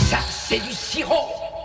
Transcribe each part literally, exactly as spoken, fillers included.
Ça, c'est du sirop.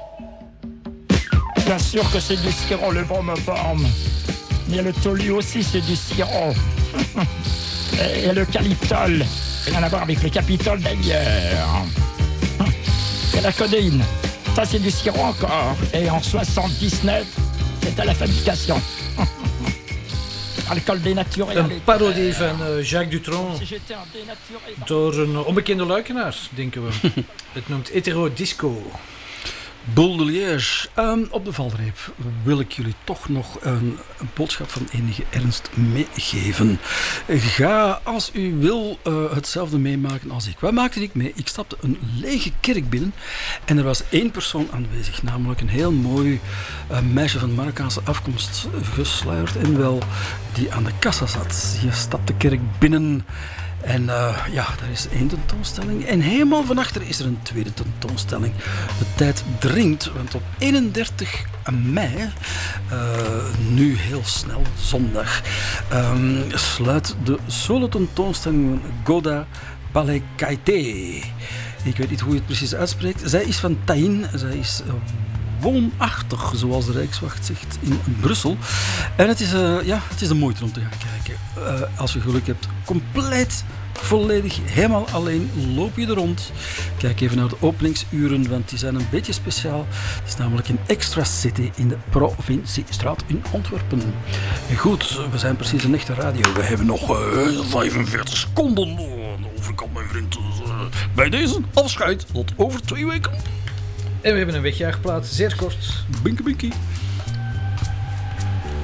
Bien sûr que c'est du sirop, le bromoforme. Mais le tolu aussi, c'est du sirop. Et le calyptol, rien à voir avec le capitole d'ailleurs. Et la codéine, ça c'est du sirop encore. Et en soixante-dix-neuf, c'est à la fabrication. Alcool dénaturé. Een parodie van uh, Jacques Dutronc door een onbekende luikenaar, denken we. Het noemt Hetero Disco. Boule de Liège. Um, op de valreep wil ik jullie toch nog een, een boodschap van enige ernst meegeven. Ga, als u wil, uh, hetzelfde meemaken als ik. Wat maakte ik mee? Ik stapte een lege kerk binnen en er was één persoon aanwezig, namelijk een heel mooi uh, meisje van Marokkaanse afkomst, gesluierd en wel, die aan de kassa zat. Je stapt de kerk binnen. En uh, ja, daar is één tentoonstelling. En helemaal van achter is er een tweede tentoonstelling. De tijd dringt, want op eenendertig mei, uh, nu heel snel, zondag, um, sluit de solo tentoonstelling van Goda Balekaite. Ik weet niet hoe je het precies uitspreekt. Zij is van Taïn. Zij is uh, woonachtig, zoals de Rijkswacht zegt, in Brussel. En het is, uh, ja, het is de moeite om te gaan kijken. Uh, als je geluk hebt, compleet, volledig, helemaal alleen, loop je er rond. Kijk even naar de openingsuren, want die zijn een beetje speciaal. Het is namelijk een extra city in de Provinciestraat in Antwerpen. En goed, we zijn precies een echte radio. We hebben nog uh, vijfenveertig seconden aan de overkant, mijn vriend. Dus, uh, bij deze afscheid, tot over twee weken. En we hebben een wegjaagplaat, zeer kort. Binky binky.